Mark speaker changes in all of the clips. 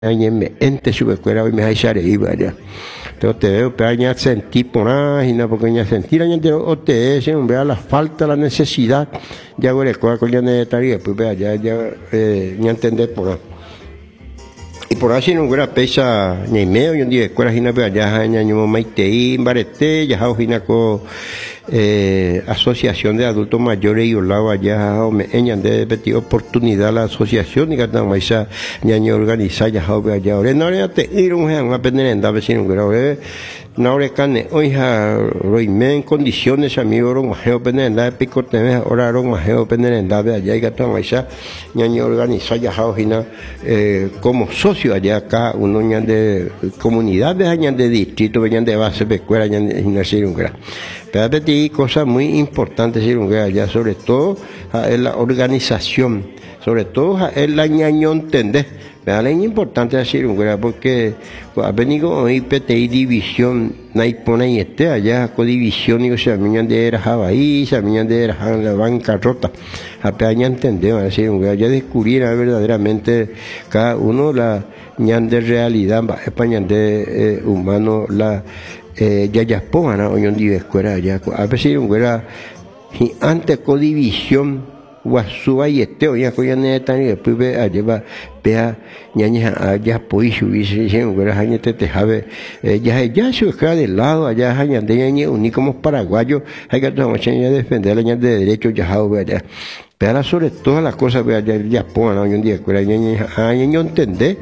Speaker 1: me ente su escuela y me hay share iba allá. Entonces te veo peña sentir por ahí, no porque ya sentir allá de OTS, vea la falta, la necesidad, ya voy a escuela con ya de tarea, pues vea ya ya entender por ahí. Y por así no hubiera pesa ni medio y un día escuela hina vea ya año maite barete ya hina co asociación de adultos mayores y olava ya me eñan de pedir oportunidad la asociación y que tan más ñaño organiza ya ya ahora no le te ir un a aprender en da vecino pero no le cane hoy ha en condiciones amigo ron majeo penden da pico te ahora ron majeo penden en da ya y que tan más ñaño organiza ya hina como socio allá acá uno ñan de comunidades ñan de distrito ñan de base de escuela ñan de gimnasio pero hay cosas muy importantes allá, sobre todo en la organización, sobre todo en la ñaño entender. Es importante decir porque ha venido hoy PTI división, naipona y allá con división y se me de era Hawái, se me de era la bancarrota. Apenas entendemos decir ya descubriera verdaderamente cada uno la ñan de realidad, España de humano la ya pongan hoy en día escuela ya a veces un güera antes con división guasuba y ya con ya neta y después lleva vea ñaña ya pues subirse un güera año te jabe ya se queda de lado allá año de ñaña uní como paraguayos hay que tomar ya defender la ñaña de derechos ya allá pero sobre todas las cosas ya pongan hoy en día escuela ñaña entender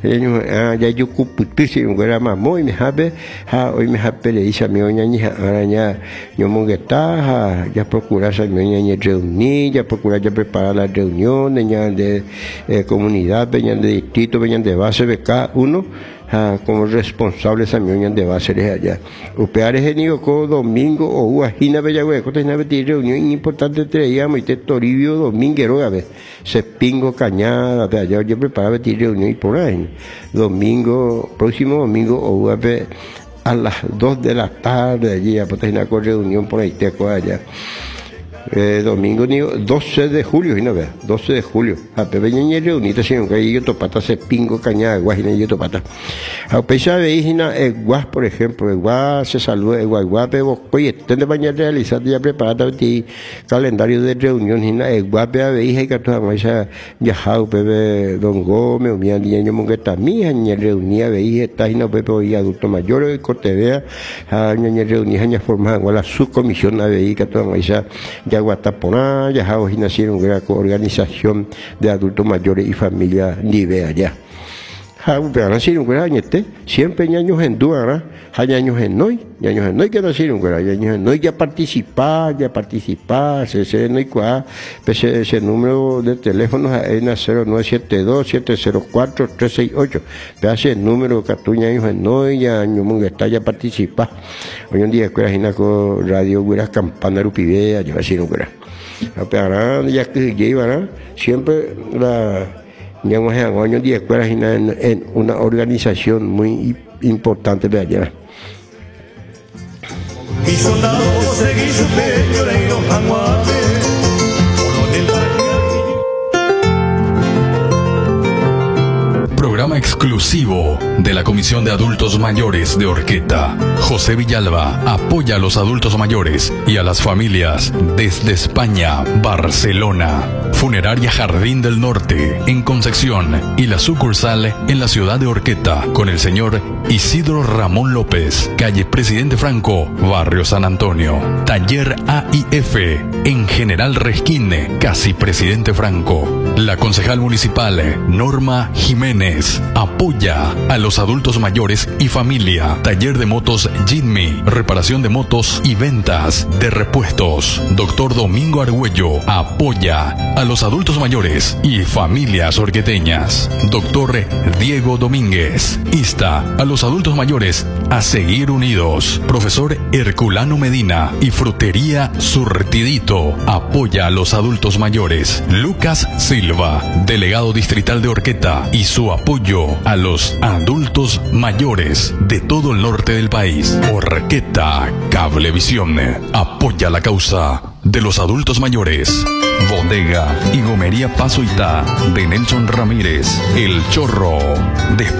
Speaker 1: ya yo cuputirse un güera más muy me jabe hoy me jabe le dice a mi ñaña araña yo mongueta ya procurar a mi ñaña reunir ya procurar ya preparar la reunión de comunidad venían de distrito venían de base de cada uno como responsables a mi unión de base allá. Upeares en Igoco domingo o Guajina Bellagüe, cosas una reunión importante traíamos y te Toribio dominguero a ver, se pingo cañada, allá yo preparaba reunión y por ahí. Próximo domingo o a las 2 de la tarde allí, a poder con reunión por ahí te allá. Domingo 12 de julio, ¿no ve? 12 de julio. A pequeña reunita, sino que ahí yo topata se pingo cañada, guajina y yo topata. A pesar de hijina, guas, por ejemplo, guas se saluda, guas, pero oye, tende mañana realizar ya preparada el calendario de reunión, hina, guas, pero hija y que toda más ya jao, bebé, don Gómez, mi niño mongueta, mi hija reunía, veía, está hina, bebé, y adulto mayor, y cortevea, niña reunía, ya formaba la subcomisión, a veía que toda más ya Guataponá, ya nacieron una organización de adultos mayores y familia nivel allá. Siempre años en Duara, hay años en Noy que nacieron, años en Noy ya participar, ese no hay cuá, ese número de teléfono es 0972-704-368, ese número que tú años en Noy, ya años Munguestá ya participar. Hoy en día, con radio, campana, rupidea, ya nacieron, ya que llevan, siempre ya hoy en día escuelas en una organización muy importante de allá.
Speaker 2: Programa exclusivo de la Comisión de Adultos Mayores de Orqueta. José Villalba apoya a los adultos mayores y a las familias desde España, Barcelona. Funeraria Jardín del Norte, en Concepción, y la sucursal en la ciudad de Orqueta, con el señor Isidro Ramón López, calle Presidente Franco, barrio San Antonio. Taller AIF, en General Resquín, casi Presidente Franco. La concejal municipal, Norma Jiménez, apoya a los adultos mayores y familia. Taller de motos Jimmy, reparación de motos y ventas de repuestos. Doctor Domingo Argüello, apoya a los adultos mayores y familias orqueteñas. Doctor Diego Domínguez insta a los adultos mayores a seguir unidos. Profesor Herculano Medina y Frutería Surtidito apoya a los adultos mayores. Lucas Silva, delegado distrital de Orqueta, y su apoyo a los adultos mayores de todo el norte del país. Orqueta Cablevisión apoya la causa de los adultos mayores. Bodega y Gomería Paso Itá de Nelson Ramírez, El Chorro.